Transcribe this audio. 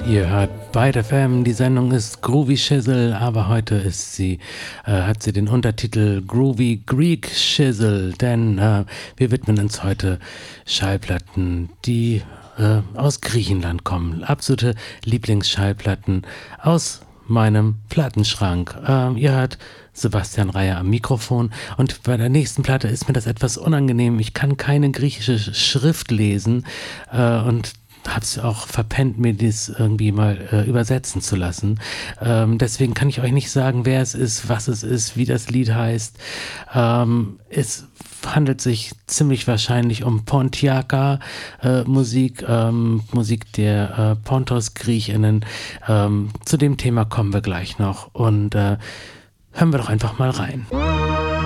Ihr hört Byte FM, die Sendung ist Groovy Shizzle, aber heute hat sie den Untertitel Groovy Greek Shizzle, denn wir widmen uns heute Schallplatten, die aus Griechenland kommen. Absolute Lieblingsschallplatten aus meinem Plattenschrank. Ihr hört Sebastian Reier am Mikrofon und bei der nächsten Platte ist mir das etwas unangenehm. Ich kann keine griechische Schrift lesen und hab's auch verpennt, mir das irgendwie mal übersetzen zu lassen. Deswegen kann ich euch nicht sagen, wer es ist, was es ist, wie das Lied heißt. Es handelt sich ziemlich wahrscheinlich um Pontiaca Musik, Musik der Pontos-Griechinnen. Zu dem Thema kommen wir gleich noch und hören wir doch einfach mal rein.